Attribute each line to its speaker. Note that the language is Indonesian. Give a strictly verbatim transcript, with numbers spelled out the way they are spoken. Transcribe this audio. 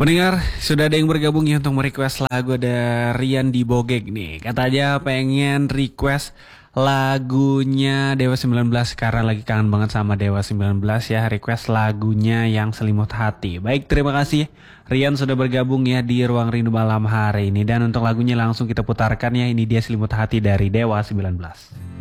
Speaker 1: Pendengar, sudah ada yang bergabung ya untuk merequest lagu. Ada Rian di Bogeg nih. Katanya pengen request lagunya Dewa sembilan belas karena lagi kangen banget sama Dewa sembilan belas ya. Request lagunya yang Selimut Hati. Baik, terima kasih Rian sudah bergabung ya di Ruang Rindu malam hari ini. Dan untuk lagunya langsung kita putarkan ya. Ini dia Selimut Hati dari Dewa sembilan belas.